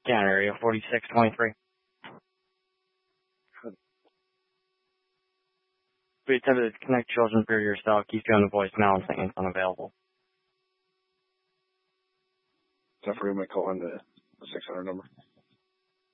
County area 4623. We attempted to connect children through your cell. Keep you on the voicemail and saying it's unavailable. Is that for whom I call in the 600 number?